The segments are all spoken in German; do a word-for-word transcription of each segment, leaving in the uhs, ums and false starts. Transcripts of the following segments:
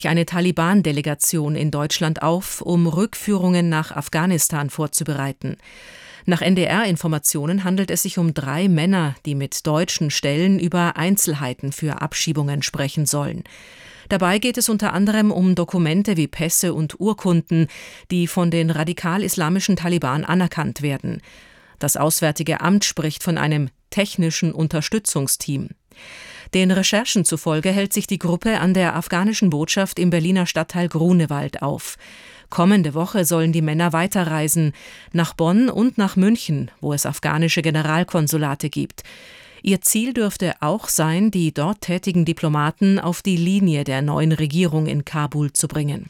eine Taliban-Delegation in Deutschland auf, um Rückführungen nach Afghanistan vorzubereiten. Nach N D R-Informationen handelt es sich um drei Männer, die mit deutschen Stellen über Einzelheiten für Abschiebungen sprechen sollen. Dabei geht es unter anderem um Dokumente wie Pässe und Urkunden, die von den radikal-islamischen Taliban anerkannt werden. Das Auswärtige Amt spricht von einem technischen Unterstützungsteam. Den Recherchen zufolge hält sich die Gruppe an der afghanischen Botschaft im Berliner Stadtteil Grunewald auf. Kommende Woche sollen die Männer weiterreisen, nach Bonn und nach München, wo es afghanische Generalkonsulate gibt. Ihr Ziel dürfte auch sein, die dort tätigen Diplomaten auf die Linie der neuen Regierung in Kabul zu bringen.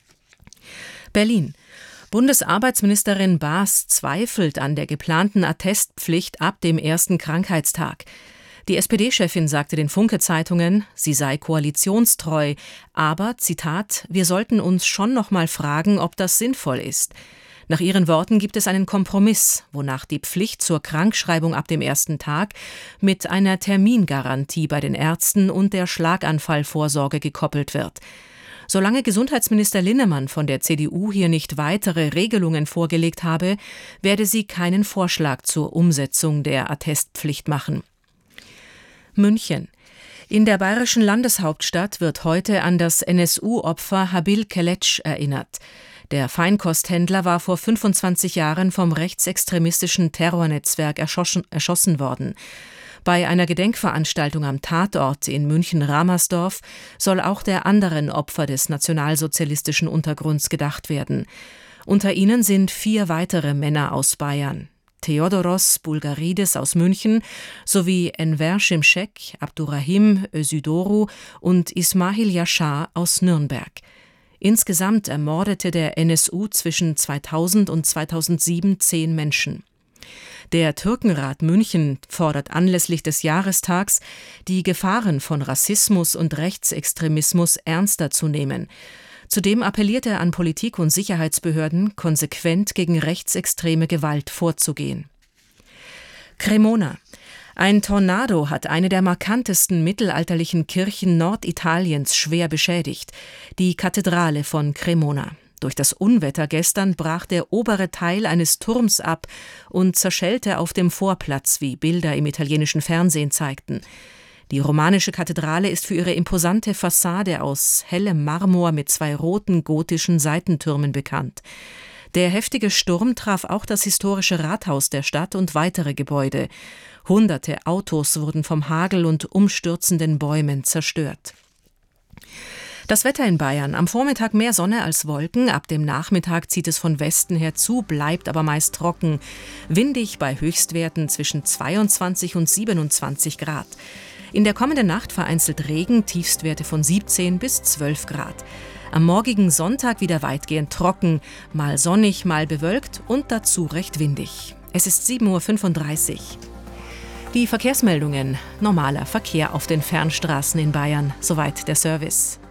Berlin. Bundesarbeitsministerin Baas zweifelt an der geplanten Attestpflicht ab dem ersten Krankheitstag. Die S P D-Chefin sagte den Funke-Zeitungen, sie sei koalitionstreu, aber, Zitat, wir sollten uns schon noch mal fragen, ob das sinnvoll ist. Nach ihren Worten gibt es einen Kompromiss, wonach die Pflicht zur Krankschreibung ab dem ersten Tag mit einer Termingarantie bei den Ärzten und der Schlaganfallvorsorge gekoppelt wird. Solange Gesundheitsminister Linnemann von der C D U hier nicht weitere Regelungen vorgelegt habe, werde sie keinen Vorschlag zur Umsetzung der Attestpflicht machen. München. In der bayerischen Landeshauptstadt wird heute an das N S U-Opfer Habil Keletsch erinnert. Der Feinkosthändler war vor fünfundzwanzig Jahren vom rechtsextremistischen Terrornetzwerk erschossen, erschossen worden. Bei einer Gedenkveranstaltung am Tatort in München-Ramersdorf soll auch der anderen Opfer des nationalsozialistischen Untergrunds gedacht werden. Unter ihnen sind vier weitere Männer aus Bayern. Theodoros Bulgaridis aus München sowie Enver Şimşek, Abdurrahim Özydoğru und Ismail Yashar aus Nürnberg. Insgesamt ermordete der N S U zwischen zweitausend und zweitausendsieben zehn Menschen. Der Türkenrat München fordert anlässlich des Jahrestags, die Gefahren von Rassismus und Rechtsextremismus ernster zu nehmen. Zudem appelliert er an Politik und Sicherheitsbehörden, konsequent gegen rechtsextreme Gewalt vorzugehen. Cremona. Ein Tornado hat eine der markantesten mittelalterlichen Kirchen Norditaliens schwer beschädigt, die Kathedrale von Cremona. Durch das Unwetter gestern brach der obere Teil eines Turms ab und zerschellte auf dem Vorplatz, wie Bilder im italienischen Fernsehen zeigten. Die romanische Kathedrale ist für ihre imposante Fassade aus hellem Marmor mit zwei roten gotischen Seitentürmen bekannt. Der heftige Sturm traf auch das historische Rathaus der Stadt und weitere Gebäude. Hunderte Autos wurden vom Hagel und umstürzenden Bäumen zerstört. Das Wetter in Bayern. Am Vormittag mehr Sonne als Wolken. Ab dem Nachmittag zieht es von Westen her zu, bleibt aber meist trocken. Windig bei Höchstwerten zwischen zweiundzwanzig und siebenundzwanzig Grad. In der kommenden Nacht vereinzelt Regen, Tiefstwerte von siebzehn bis zwölf Grad. Am morgigen Sonntag wieder weitgehend trocken, mal sonnig, mal bewölkt und dazu recht windig. Es ist sieben Uhr fünfunddreißig. Die Verkehrsmeldungen. Normaler Verkehr auf den Fernstraßen in Bayern. Soweit der Service.